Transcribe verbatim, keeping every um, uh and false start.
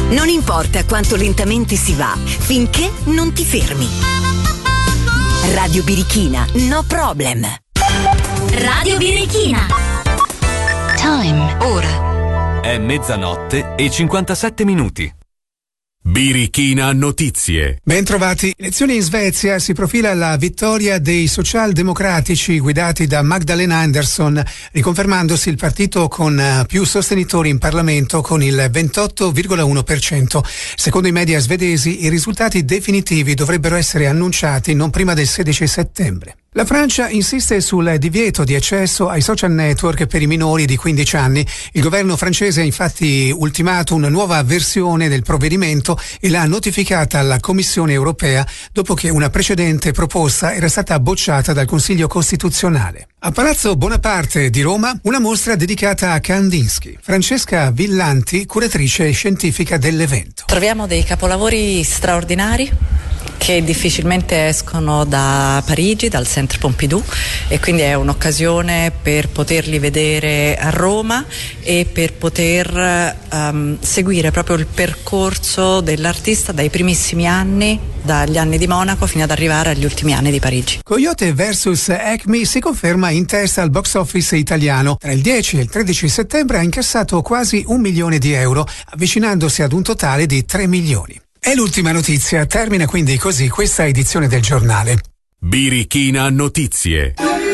Non importa quanto lentamente si va, finché non ti fermi. Radio Birichina, no problem. Radio Birichina. Time, ora. È mezzanotte e cinquantasette minuti. Birichina Notizie. Bentrovati. Elezioni in Svezia, si profila la vittoria dei socialdemocratici guidati da Magdalena Andersson, riconfermandosi il partito con più sostenitori in Parlamento con il ventotto virgola uno per cento. Secondo i media svedesi i risultati definitivi dovrebbero essere annunciati non prima del sedici settembre. La Francia insiste sul divieto di accesso ai social network per i minori di quindici anni. Il governo francese ha infatti ultimato una nuova versione del provvedimento e l'ha notificata alla Commissione europea dopo che una precedente proposta era stata bocciata dal Consiglio Costituzionale. A Palazzo Bonaparte di Roma, una mostra dedicata a Kandinsky. Francesca Villanti, curatrice scientifica dell'evento. Troviamo dei capolavori straordinari che difficilmente escono da Parigi, dal Centre Pompidou, e quindi è un'occasione per poterli vedere a Roma e per poter um, seguire proprio il percorso dell'artista dai primissimi anni, dagli anni di Monaco fino ad arrivare agli ultimi anni di Parigi. Coyote versus Acme si conferma in testa al box office italiano. Tra il dieci e il tredici settembre ha incassato quasi un milione di euro, avvicinandosi ad un totale di tre milioni. È l'ultima notizia, termina quindi così questa edizione del giornale. Birichina Notizie.